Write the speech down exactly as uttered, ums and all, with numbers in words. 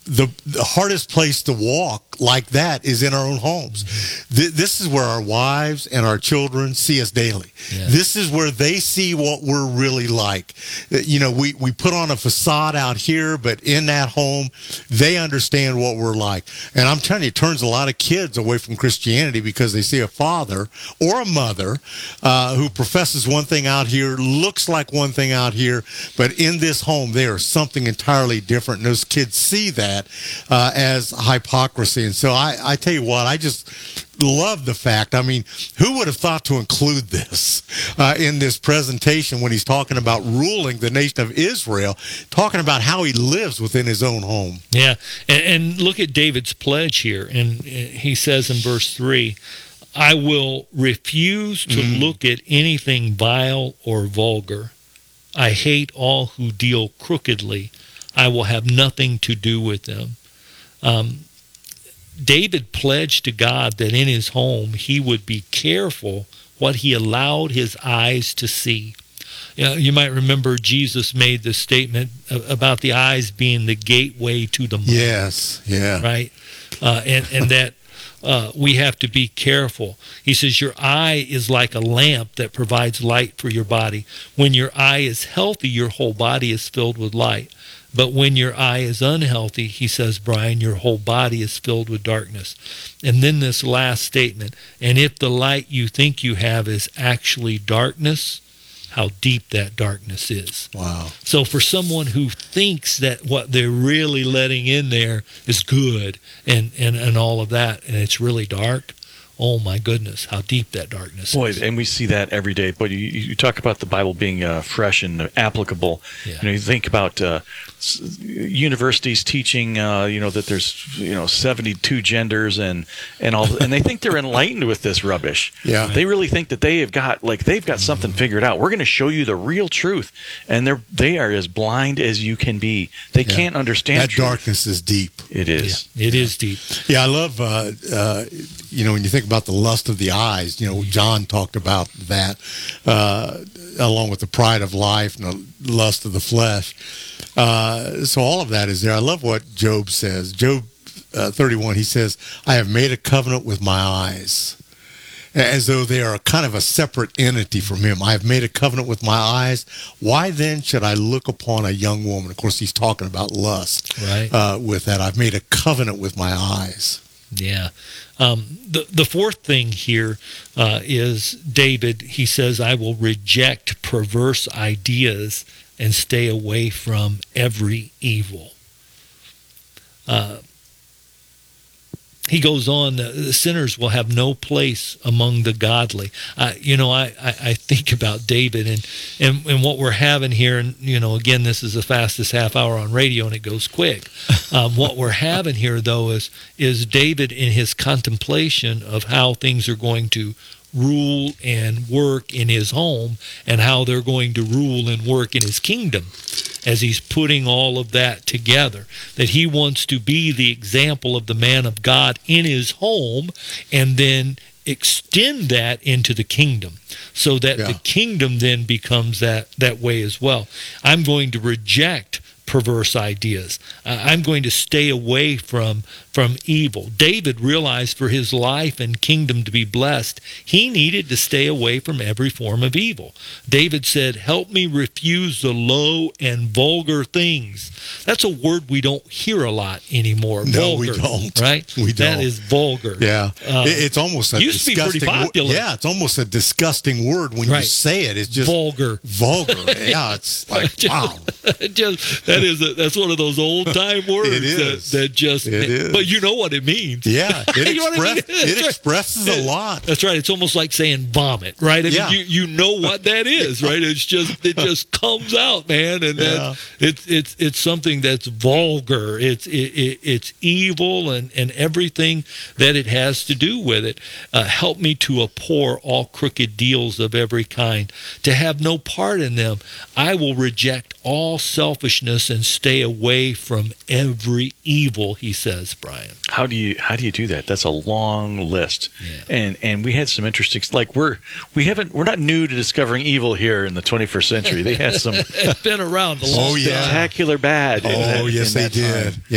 the, the hardest place to walk like that is in our own homes. Th- this is where our wives and our children see us daily. Yeah. This is where they see what we're really like. Uh, You know, we, we put on a facade out here, but in that home, they understand what we're like. And I'm telling you, it turns a lot of kids away from Christianity because they see a father or a mother uh, who professes one thing out here, looks like one thing out here, but in this home, they are something entirely different. And those kids see that uh, as hypocrisy. And so I, I tell you what, I just love the fact. I mean, who would have thought to include this uh, in this presentation when he's talking about ruling the nation of Israel, talking about how he lives within his own home? Yeah, and, and look at David's pledge here. And he says in verse three, I will refuse to Mm. look at anything vile or vulgar. I hate all who deal crookedly. I will have nothing to do with them. Um, David pledged to God that in his home he would be careful what he allowed his eyes to see. You know, you might remember Jesus made the statement about the eyes being the gateway to the mind. Yes, yeah. Right? Uh, and, and that uh, we have to be careful. He says, your eye is like a lamp that provides light for your body. When your eye is healthy, your whole body is filled with light. But when your eye is unhealthy, he says, Brian, your whole body is filled with darkness. And then this last statement, and if the light you think you have is actually darkness, how deep that darkness is. Wow. So for someone who thinks that what they're really letting in there is good and, and, and all of that, and it's really dark, oh my goodness, how deep that darkness Boy, is. and we see that every day. But you, you talk about the Bible being uh, fresh and applicable. Yeah. You know, you think about uh, s- universities teaching, uh, you know, that there's you know seventy-two genders and and all, and they think they're enlightened with this rubbish. Yeah. They really think that they have got like they've got something figured out. We're going to show you the real truth, and they're they are as blind as you can be. They Yeah. can't understand That truth. darkness is deep. It is. Yeah, it is deep. Yeah, I love, uh, uh, you know, when you think about the lust of the eyes, you know, John talked about that, uh, along with the pride of life and the lust of the flesh. Uh, so all of that is there. I love what Job says. Job uh, thirty-one, he says, I have made a covenant with my eyes, as though they are kind of a separate entity from him. I have made a covenant with my eyes. Why then should I look upon a young woman? Of course, he's talking about lust. Right. Uh, with that, I've made a covenant with my eyes. Yeah. Um, the, the fourth thing here uh, is David, he says, I will reject perverse ideas and stay away from every evil. Uh, he goes on, the sinners will have no place among the godly. Uh, you know, I, I, I think about David and, and, and what we're having here, and, you know, again, this is the fastest half hour on radio, and it goes quick. Um, what we're having here, though, is, is David in his contemplation of how things are going to rule and work in his home and how they're going to rule and work in his kingdom, as he's putting all of that together, that he wants to be the example of the man of God in his home and then extend that into the kingdom so that Yeah. the kingdom then becomes that, that way as well. I'm going to reject perverse ideas. Uh, I'm going to stay away from from evil. David realized for his life and kingdom to be blessed, he needed to stay away from every form of evil. David said, help me refuse the low and vulgar things. That's a word we don't hear a lot anymore. No, vulgar, we don't. Right? We That don't. is vulgar. Yeah, Uh, It- it's almost a used to be pretty disgusting wo- popular. Yeah, it's almost a disgusting word when you Right. say it. It's just Vulgar. vulgar. Yeah, it's like Just- wow. just that is a, that's one of those old time words It is. That, that just It is. but you know what it means. Yeah, it, You know what I mean? express, That's it right. expresses a lot. That's right. It's almost like saying vomit, right? I Yeah. mean, you, you know what that is, right? It's just it just comes out, man, and Yeah. that, it's it's it's something that's vulgar. It's it, it, it's evil and and everything that it has to do with it. Uh, help me to abhor all crooked deals of every kind, to have no part in them. I will reject all selfishness and stay away from every evil. He says, Brian. How do you how do you do that? That's a long list, Yeah. and and we had some interesting like we're we haven't we're not new to discovering evil here in the twenty-first century. They had some It's been around a long Oh, yeah. spectacular bad. in Oh, that- yes, in they that time. did.